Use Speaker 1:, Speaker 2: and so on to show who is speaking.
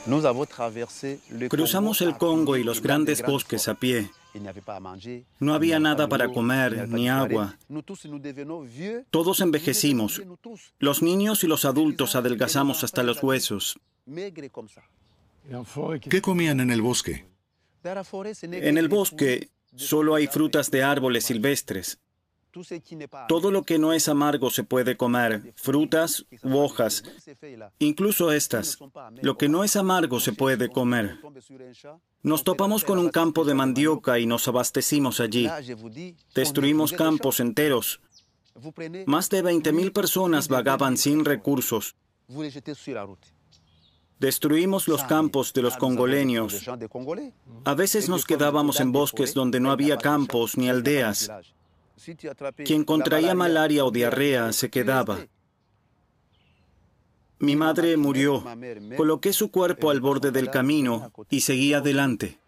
Speaker 1: Cruzamos el Congo y los grandes bosques a pie. No había nada para comer, ni agua. Todos envejecimos. Los niños y los adultos adelgazamos hasta los huesos.
Speaker 2: ¿Qué comían en el bosque?
Speaker 1: En el bosque solo hay frutas de árboles silvestres. Todo lo que no es amargo se puede comer, frutas u hojas, incluso estas. Lo que no es amargo se puede comer. Nos topamos con un campo de mandioca y nos abastecimos allí. Destruimos campos enteros. Más de 20.000 personas vagaban sin recursos. Destruimos los campos de los congoleños. A veces nos quedábamos en bosques donde no había campos ni aldeas. Quien contraía malaria o diarrea se quedaba. Mi madre murió. Coloqué su cuerpo al borde del camino y seguí adelante.